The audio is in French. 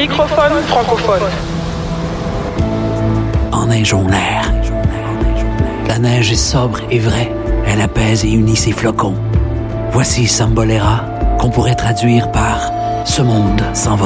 microphone francophone. Enneigeons l'air. La neige est sobre et vraie. Elle apaise et unit ses flocons. Voici Sambolera, qu'on pourrait traduire par « Ce monde s'envolera ».